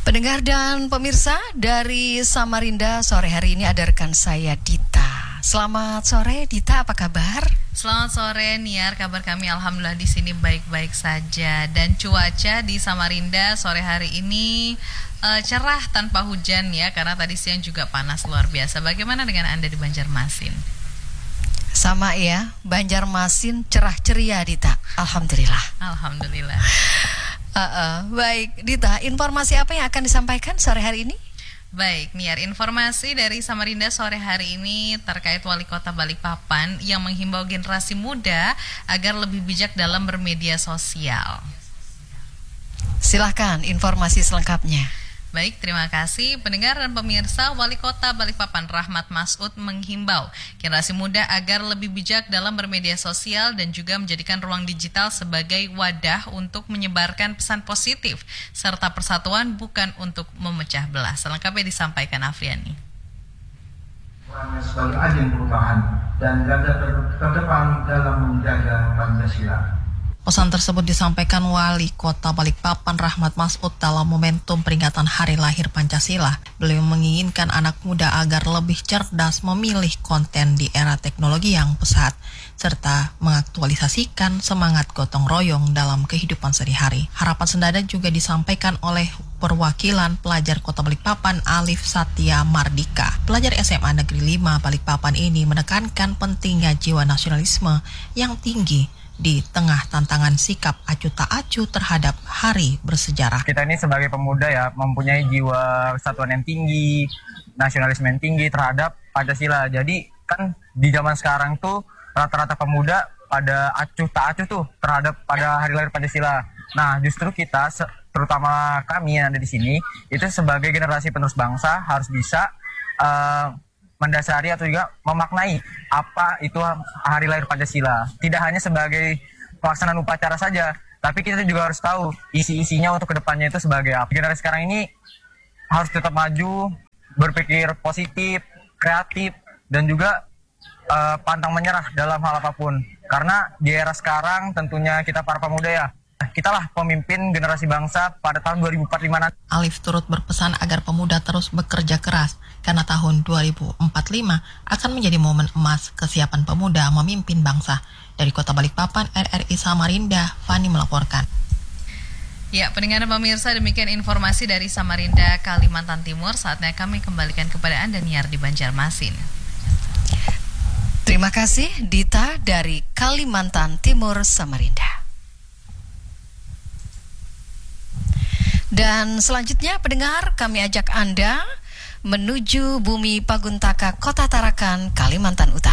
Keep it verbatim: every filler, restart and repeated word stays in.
Pendengar dan pemirsa dari Samarinda, sore hari ini ada rekan saya Dita. Selamat sore Dita, apa kabar? Selamat sore Niar, kabar kami alhamdulillah di sini baik-baik saja. Dan cuaca di Samarinda sore hari ini uh, cerah tanpa hujan ya, karena tadi siang juga panas luar biasa. Bagaimana dengan Anda di Banjarmasin? Sama ya, Banjarmasin cerah ceria Dita. Alhamdulillah. Alhamdulillah. Uh, uh, baik Dita, informasi apa yang akan disampaikan sore hari ini? Baik Niar, informasi dari Samarinda sore hari ini terkait Wali Kota Balikpapan yang menghimbau generasi muda agar lebih bijak dalam bermedia sosial. Silahkan informasi selengkapnya. Baik, terima kasih pendengar dan pemirsa. Wali Kota Balikpapan Rahmat Masud menghimbau generasi muda agar lebih bijak dalam bermedia sosial dan juga menjadikan ruang digital sebagai wadah untuk menyebarkan pesan positif serta persatuan, bukan untuk memecah belah. Selengkapnya disampaikan Afriani. Sebagai agen perubahan dan garda terdepan dalam menjaga Pancasila. Pesan tersebut disampaikan Wali Kota Balikpapan Rahmat Masud dalam momentum peringatan Hari Lahir Pancasila. Beliau menginginkan anak muda agar lebih cerdas memilih konten di era teknologi yang pesat, serta mengaktualisasikan semangat gotong royong dalam kehidupan sehari-hari. Harapan senada juga disampaikan oleh perwakilan pelajar Kota Balikpapan Alif Satya Mardika. Pelajar S M A Negeri lima Balikpapan ini menekankan pentingnya jiwa nasionalisme yang tinggi di tengah tantangan sikap acuh tak acuh terhadap hari bersejarah. Kita ini sebagai pemuda ya mempunyai jiwa kesatuan yang tinggi, nasionalisme yang tinggi terhadap Pancasila. Jadi kan di zaman sekarang tuh rata-rata pemuda pada acuh tak acuh tuh terhadap pada hari lahir Pancasila. Nah, justru kita terutama kami yang ada di sini itu sebagai generasi penerus bangsa harus bisa uh, mendasari atau juga memaknai apa itu hari lahir Pancasila. Tidak hanya sebagai pelaksanaan upacara saja, tapi kita juga harus tahu isi-isinya untuk kedepannya itu sebagai apa. Generasi sekarang ini harus tetap maju, berpikir positif, kreatif, dan juga uh, pantang menyerah dalam hal apapun. Karena di era sekarang tentunya kita para pemuda ya, kitalah pemimpin generasi bangsa pada tahun dua ribu empat puluh lima nanti. Alif turut berpesan agar pemuda terus bekerja keras karena tahun dua ribu empat puluh lima akan menjadi momen emas kesiapan pemuda memimpin bangsa. Dari Kota Balikpapan, R R I Samarinda, Fani melaporkan. Ya, pendengar dan pemirsa, demikian informasi dari Samarinda, Kalimantan Timur. Saatnya kami kembalikan kepada Anda Niar di Banjarmasin. Terima kasih Dita dari Kalimantan Timur, Samarinda. Dan selanjutnya pendengar, kami ajak Anda menuju Bumi Paguntaka, Kota Tarakan, Kalimantan Utara.